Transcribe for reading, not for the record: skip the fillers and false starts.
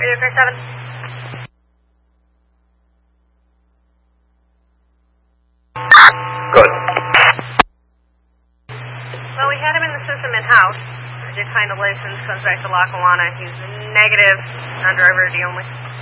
Radio Craig 7. Good. Well, we had him in the system in-house. I did find the license, comes back to Lackawanna. He's negative, non-driver duty only.